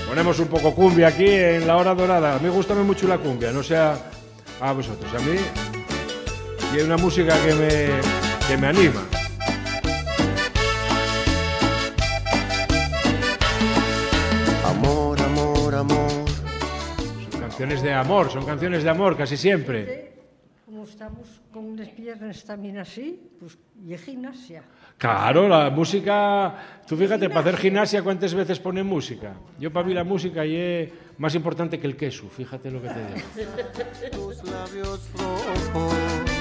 Ponemos un poco cumbia aquí en la hora dorada. A mí gusta mucho la cumbia, no sé a vosotros. A mí y hay una música que me anima. Amor, amor, amor. Son canciones de amor casi siempre. Como estamos con las piernas también así, pues y gimnasia. Claro, la música... Tú fíjate, para hacer gimnasia, ¿cuántas veces ponen música? Yo para mí la música es más importante que el queso, fíjate lo que te digo. Tus labios rojos.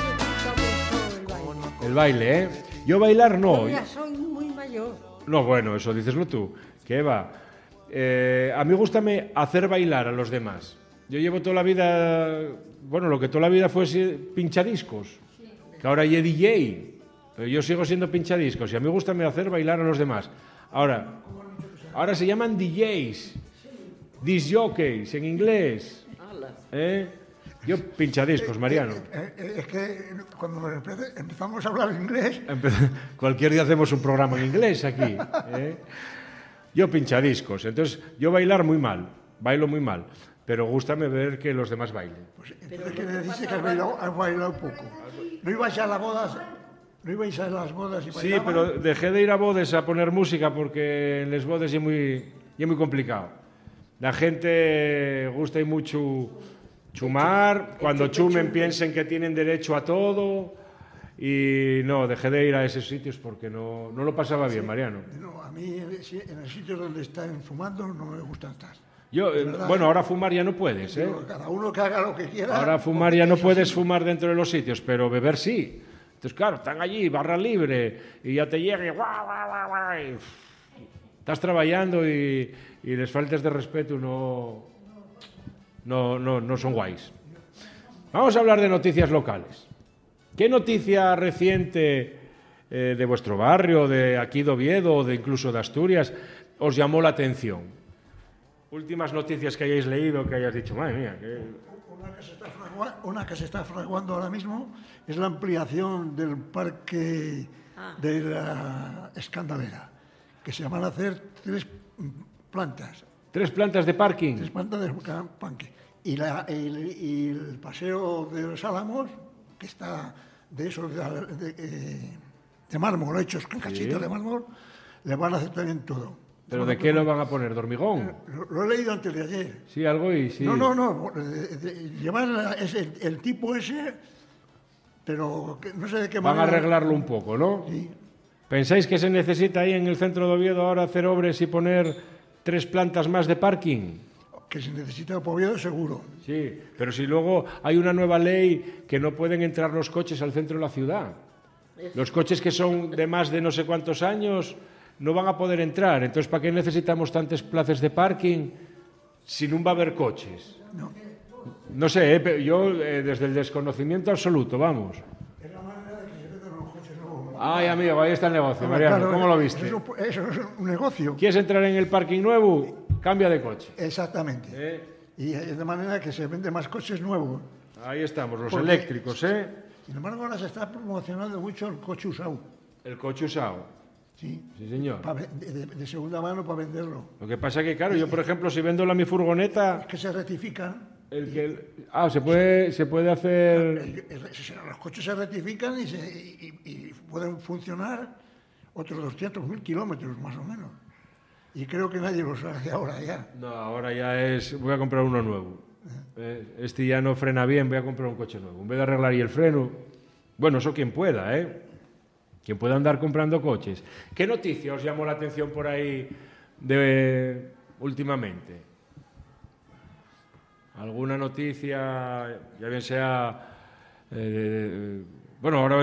El baile, ¿eh? Yo bailar no. Ya soy muy mayor. No, bueno, eso díceslo tú. ¿Qué va? A mí gústame hacer bailar a los demás. Yo llevo toda la vida... Bueno, lo que toda la vida fue pinchadiscos. Que ahora ya DJ. Pero yo sigo siendo pinchadiscos y a mí gústame hacer bailar a los demás. Ahora se llaman DJs. Disc jockeys en inglés. Yo pinchadiscos, Mariano. Es que cuando empezamos a hablar inglés... Cualquier día hacemos un programa en inglés aquí. Yo pinchadiscos. Entonces, yo bailar muy mal. Bailo muy mal. Pero gústame ver que los demás bailen. Pues entonces quiere decir que has bailado poco. ¿No ibais a las bodas? ¿No ibais a las bodas y bailaban? Sí, pero dejé de ir a bodas a poner música porque en las bodas es muy complicado. La gente gusta y mucho chumar. Cuando chumen piensen que tienen derecho a todo. Y no, dejé de ir a esos sitios porque no lo pasaba bien, Mariano. No, a mí en el sitio donde están fumando no me gusta estar. Yo, bueno, ahora fumar ya no puedes, ¿eh? Cada uno que haga lo que quiera. Ahora fumar ya no puedes fumar dentro de los sitios, pero beber sí. Entonces, claro, están allí, barra libre, y ya te llega y guau, guau, guau, guau, y estás trabajando y les faltas de respeto no son guays. Vamos a hablar de noticias locales. ¿Qué noticia reciente de vuestro barrio, de aquí de Oviedo o de incluso de Asturias os llamó la atención? Últimas noticias que hayáis leído, que hayas dicho, madre mía. Una que se está fraguando ahora mismo es la ampliación del parque de la Escandalera, que se van a hacer 3 plantas. 3 plantas de parking. 3 plantas de parking. Y el paseo de los Álamos, que está de esos de mármol, hechos con cachitos de mármol, le van a hacer también todo. ¿Pero de qué lo van a poner? ¿De hormigón? Lo he leído antes de ayer. Sí, algo y sí. No. Llevar el tipo ese, pero no sé de qué manera. Van a arreglarlo un poco, ¿no? Sí. ¿Pensáis que se necesita ahí en el centro de Oviedo ahora hacer obras y poner 3 plantas más de parking? Que se necesita para Oviedo, seguro. Sí, pero si luego hay una nueva ley que no pueden entrar los coches al centro de la ciudad. Los coches que son de más de no sé cuántos años no van a poder entrar. Entonces, ¿para qué necesitamos tantas plazas de parking si no va a haber coches? No sé, yo desde el desconocimiento absoluto, vamos. Es la manera de que se venden los coches nuevos. Ay, amigo, ahí está el negocio, Mariano. Claro, ¿Cómo lo viste? Eso es un negocio. ¿Quieres entrar en el parking nuevo? Cambia de coche. Exactamente. Y es de manera que se venden más coches nuevos. Ahí estamos, los eléctricos, ¿eh? Sin embargo, ahora se está promocionando mucho el coche usado. El coche usado. Sí, señor. De segunda mano para venderlo. Lo que pasa que, claro, yo, por ejemplo, si vendo mi furgoneta... Es que se rectifican. Se puede hacer... Los coches se rectifican y pueden funcionar otros 200.000 kilómetros, más o menos. Y creo que nadie los hace ahora ya. No, ahora ya voy a comprar uno nuevo. Este ya no frena bien, voy a comprar un coche nuevo. En vez de arreglar y el freno... Bueno, eso quien pueda, ¿eh? Quien pueda andar comprando coches. ¿Qué noticia os llamó la atención por ahí últimamente? ¿Alguna noticia, ya bien sea... bueno, ahora